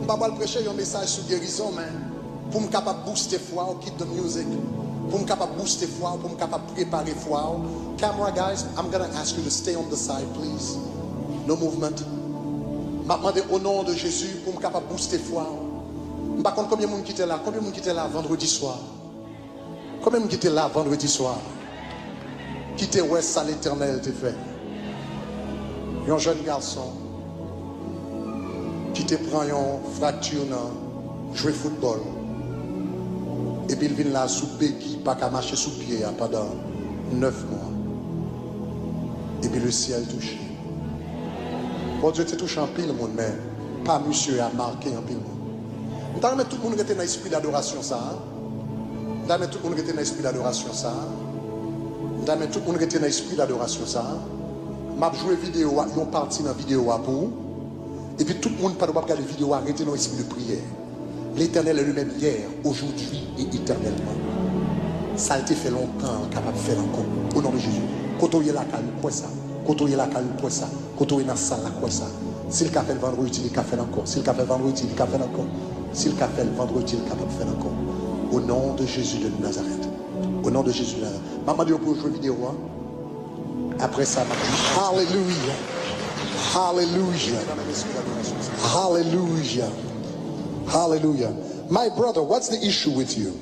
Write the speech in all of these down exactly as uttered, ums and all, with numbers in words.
Je ne vais pas prêcher un message sur guérison, mais pour me capable booster foi, on quitte the music. Pour me capable booster foi, pour me capable préparer foi. Camera guys, I'm going to ask you to stay on the side, please. No movement. Je vais demander au nom de Jésus pour me capable booster foi. Je ne sais pas combien de monde qui était là, combien de monde qui était là vendredi soir. Combien de monde qui était là vendredi soir. Qui était ouais ça l'Éternel te fait. Un jeune garçon qui te prend une fracture dans jouer football. Et puis il vient là sous béquille, pas qu'à marcher sous pied pendant neuf mois. Et puis le ciel touché. Bon Dieu te touché en pile monde, mais pas monsieur a marqué en pile monde. Nous avons tout le monde qui était dans l'esprit d'adoration ça. Nous avons tout le monde qui était dans l'esprit d'adoration ça. Nous avons tout le monde qui était dans l'esprit d'adoration ça. M'a joué vidéo, ils ont parti dans la vidéo pour. Et puis tout le monde pas de regarder la vidéo, arrêter dans l'esprit de prière. L'Éternel est le même hier, aujourd'hui et éternellement. Ça a été fait longtemps, capable de faire encore. Au nom de Jésus. Quand on est là, quoi ça? Quand on est là, quoi ça? Quand on est dans la salle, quoi ça? S'il a fait le vendredi, il a fait encore. S'il a fait le vendredi, il a fait encore. S'il a fait le vendredi, il est capable de faire encore. Au nom de Jésus de Nazareth. Au nom de Jésus de Nazareth. Maman dit pour jouer vidéo. Hein? Après ça, Alléluia. Hallelujah. Hallelujah. Hallelujah. My brother, what's the issue with you?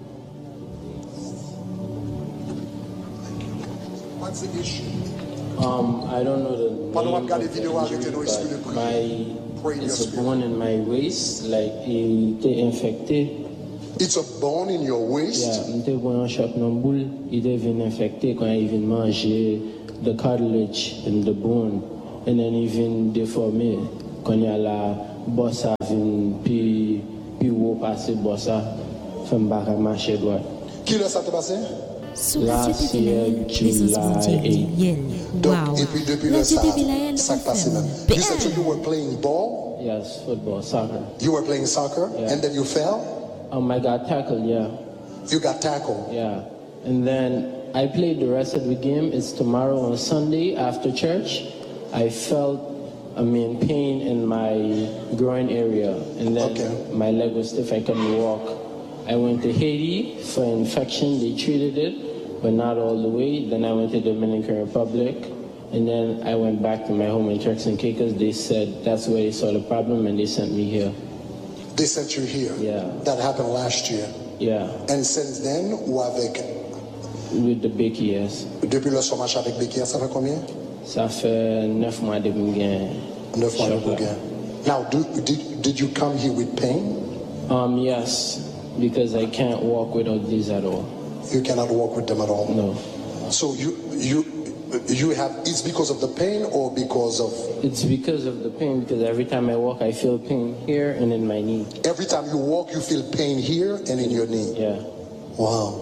What's the issue? Um, I don't know the name of the injury, but my, it's a bone in my waist, like it infected. It's a bone in your waist? Yeah, m'te voyant choc dans boule, il devient infecté quand il vient manger the cartilage in the bone, and then il vient déformé quand il y a la bossa vient puis puis haut passer bossa, fait m'barra marcher droit. Qui l'a ça te passé? Last year, July. Donc, et puis depuis le ça, ça passé là. You said so you were playing ball? Yes, football, soccer. You were playing soccer, yeah. And then you fell? Um, I got tackled, yeah. You got tackled? Yeah. And then I played the rest of the game. It's tomorrow on Sunday after church. I felt, I mean, pain in my groin area. And then okay. My leg was stiff, I couldn't walk. I went to Haiti for infection. They treated it, but not all the way. Then I went to Dominican Republic. And then I went back to my home in Turks and Caicos. They said that's where they saw the problem, and they sent me here. They sent you here? Yeah. That happened last year? Yeah. And since then, ou avec? With the Becky, yes. Depuis le chômage avec Becky, ça fait combien? Ça fait neuf mois depuis que j'ai Neuf mois depuis que Now, do, did, did you come here with pain? Um, yes, because I can't walk without these at all. You cannot walk with them at all? No. So you, you, you have, it's because of the pain or because of? It's because of the pain, because every time I walk, I feel pain here and in my knee. Every time you walk, you feel pain here and in your knee? Yeah. Wow.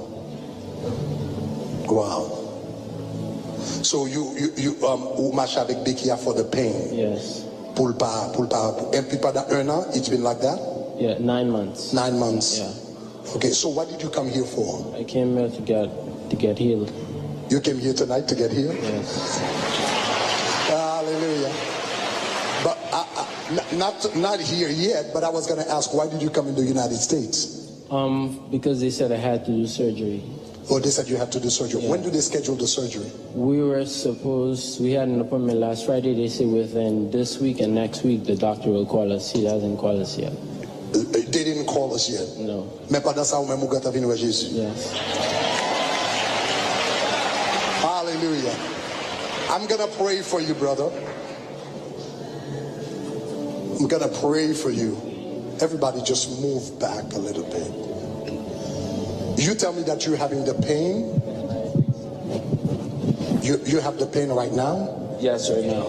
Wow. So you, you, you um, ou marche avec Bekia for the pain? Yes. Pour pas, pour pas, et puis pendant un an, it's been like that? Yeah, nine months. Nine months. Yeah. Okay, so what did you come here for? I came here to get, to get healed. You came here tonight to get healed? Yes. Hallelujah. But I, I, not, not here yet, but I was going to ask, why did you come in the United States? Um, because they said I had to do surgery. Oh, they said you had to do surgery. Yeah. When do they schedule the surgery? We were supposed, we had an appointment last Friday. They said within this week and next week, the doctor will call us. He hasn't called us yet. Uh, they didn't call us yet? No. Mais pendant ça, on m'a venir à Jésus. Yes. Hallelujah. I'm going to pray for you, brother. I'm going to pray for you. Everybody just move back a little bit. You tell me that you're having the pain. You, you have the pain right now? Yes, right now.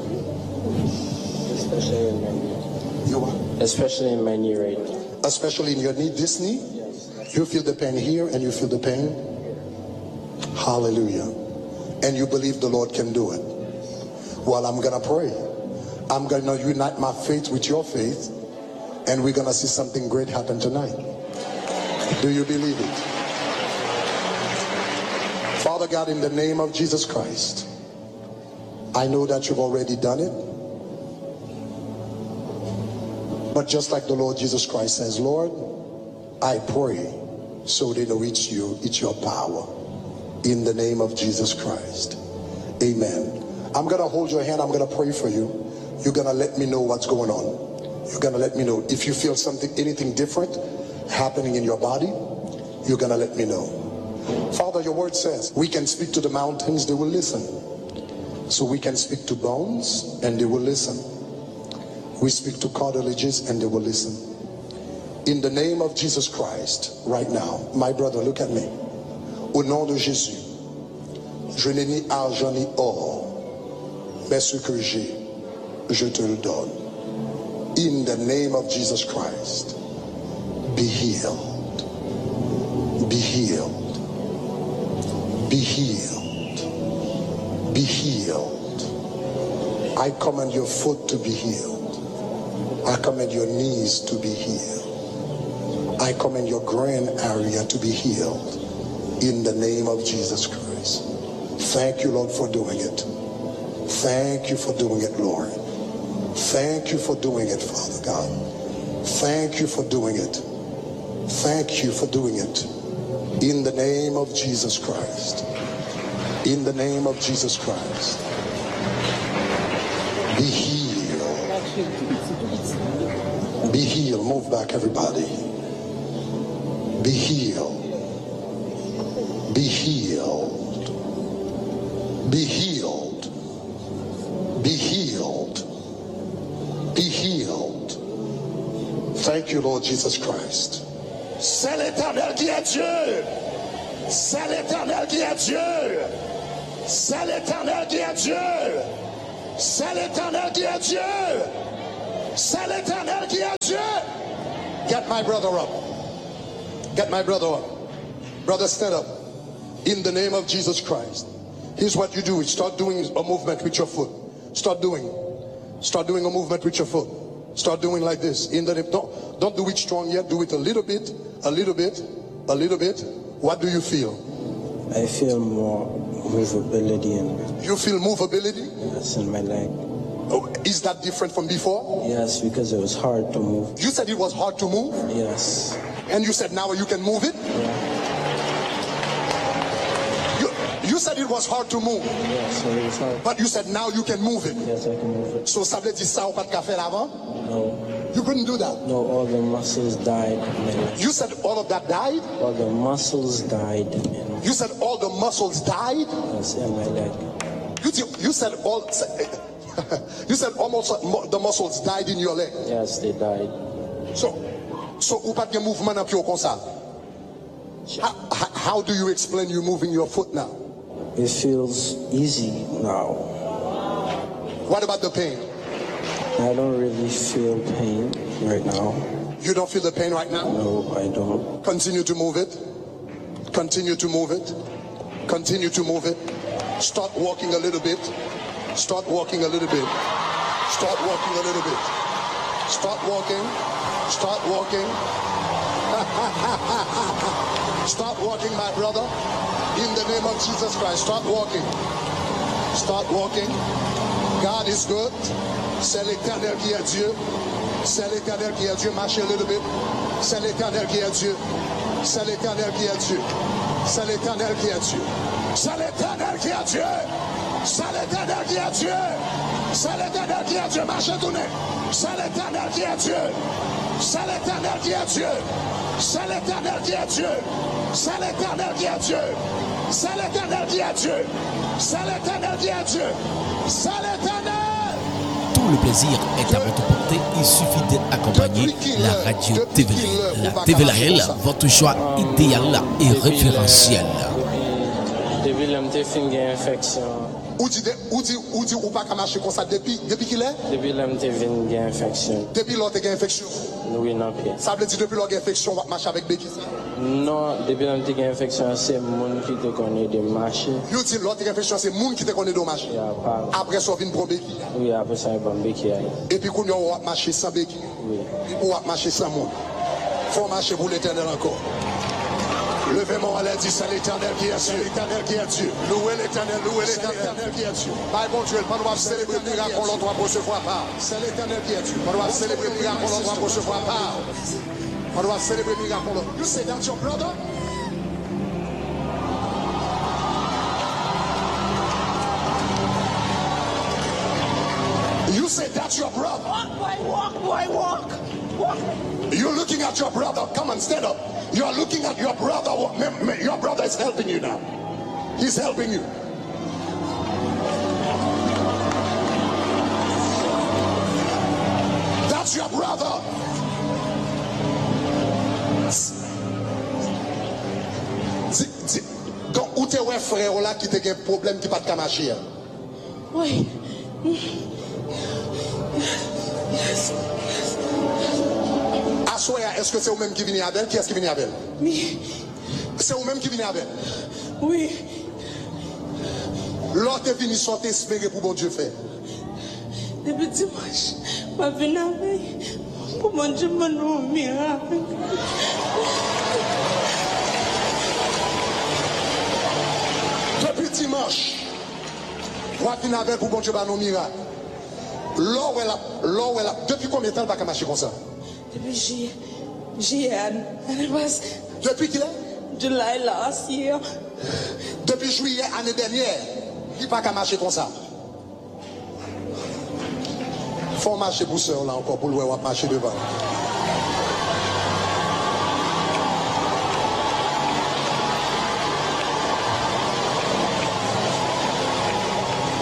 Especially in my knee. You what? Especially in my knee right now. Especially in your knee, this knee? Yes. You feel the pain here and you feel the pain? Hallelujah. And you believe the Lord can do it. Well, I'm going to pray. I'm going to unite my faith with your faith, and we're going to see something great happen tonight. Do you believe it? Father God, in the name of Jesus Christ, I know that you've already done it. But just like the Lord Jesus Christ says, Lord, I pray so they know it's you, it's your power. In the name of Jesus Christ. Amen. I'm going to hold your hand. I'm going to pray for you. You're going to let me know what's going on. You're going to let me know. If you feel something, anything different happening in your body, you're going to let me know. Father, your word says we can speak to the mountains, they will listen. So we can speak to bones and they will listen. We speak to cartilages and they will listen. In the name of Jesus Christ, right now, my brother, look at me. Au nom de Jésus, je n'ai ni argent ni or, mais ce que j'ai, je te le donne. In the name of Jesus Christ, be healed. Be healed. Be healed. Be healed. I command your foot to be healed. I command your knees to be healed. I command your groin area to be healed. In the name of Jesus Christ. Thank you, Lord, for doing it. Thank you for doing it, Lord. Thank you for doing it, Father God. Thank you for doing it. Thank you for doing it. In the name of Jesus Christ. In the name of Jesus Christ. Be healed. Be healed. Move back, everybody. Be healed. Be healed. Be healed. Be healed. Be healed. Thank you, Lord Jesus Christ. C'est l'Éternel qui est Dieu. C'est l'Éternel qui est Dieu. C'est l'Éternel qui est Dieu. C'est l'Éternel qui est Dieu. C'est l'Éternel qui est Dieu. Get my brother up. Get my brother up. Brother, stand up. In the name of Jesus Christ. Here's what you do. Start doing a movement with your foot. Start doing. Start doing a movement with your foot. Start doing like this. In the name. Don't, don't do it strong yet. Do it a little bit. A little bit. A little bit. What do you feel? I feel more movability in You feel movability? yes, in my leg. Oh, is that different from before? Yes, because it was hard to move. You said it was hard to move? Yes. And you said now you can move it? Yeah. You, you said it was hard to move. Yes, so it was hard. But you said now you can move it. Yes, I can move it. So ça veut dire ça ou pas de café avant? No. You couldn't do that. No, all the muscles died in my leg. You said all of that died? All the muscles died in, You said all the muscles died? yes, in my leg. You, you said all you said almost the muscles died in your leg. Yes, they died. So so ou pas de mouvement dans pied comme ça. How, how do you explain you moving your foot now? It feels easy now. What about the pain? I don't really feel pain right now. You don't feel the pain right now? No, I don't. Continue to move it. Continue to move it. Continue to move it. Start walking a little bit. Start walking a little bit. Start walking a little bit. Start walking. Start walking. Start walking, my brother. In the name of Jesus Christ. Start walking. Start walking. God is good. C'est l'Éternel qui est Dieu. C'est l'Éternel qui est Dieu. Marchez a little bit. C'est l'Éternel qui est Dieu. C'est l'Éternel qui est Dieu. C'est l'Éternel qui est Dieu. C'est l'Éternel qui est Dieu. C'est l'Éternel qui est Dieu. C'est l'Éternel qui est Dieu. Marchez tournez. C'est l'Éternel qui est Dieu. C'est l'Éternel qui est Dieu. C'est l'Éternel qui est Dieu. C'est l'Éternel qui est Dieu. C'est l'Éternel qui est Dieu. C'est l'Éternel qui est Dieu. C'est l'Éternel. Tout le plaisir est à votre portée. Il suffit d'être accompagné. La radio T V L. La T V L, votre choix idéal et référentiel. Depuis que j'ai fait une infection. Ou dit ou dit ou dit ou pas qu'à marcher comme ça depuis depuis qu'il est? Depuis que j'ai fait une infection. Depuis lors t'as une infection. Oui, non, Pierre. Ça veut dire depuis lors infection on va marcher avec Becky ça? Non, depuis que j'ai une infection, c'est mon qui te connaît de marcher. You dit l'autre infection c'est moun qui te connaît de marcher. Après ça vient pour Becky. Oui, après ça vient pour Becky. Et puis quand on va marcher sans Becky. Oui. On va marcher sans moun. Faut marcher pour l'Éternel encore. Levez-moi à l'aide, dit c'est l'éternel qui est Dieu. L'éternel qui est Dieu. Louez l'éternel, louez l'éternel qui est Dieu. Par bon Dieu, on doit célébrer le miracle, on doit recevoir part. C'est l'éternel qui est Dieu. On doit célébrer le miracle, on doit recevoir part. On doit célébrer le miracle. You say that's your brother? You say that's your brother. Walk, boy, walk, boy, walk. Walk. You're looking at your brother. Come on, stand up. You're looking at your brother. Your brother is helping you now. He's helping you. That's your brother. Où t'es ouais frère là qui te un problème qui pas de marcher? Oui. Assoya, est-ce que c'est vous-même qui venez avec elle? Qui est-ce qui vient avec elle? Oui. C'est vous-même qui venez avec elle? Oui. L'autre est venu sortir espérer pour bon Dieu faire. Depuis dimanche, je suis venu avec pour mon Dieu me nous miracle. Depuis dimanche, je suis venu avec pour bon Dieu me nous miracle. Depuis combien de temps elle va marcher comme ça? Depuis juillet. Juillet. Depuis qu'il est? July last year. Depuis juillet année dernière, il ne va pas marcher comme ça. Il faut marcher pour ça là encore pour le voir marcher devant.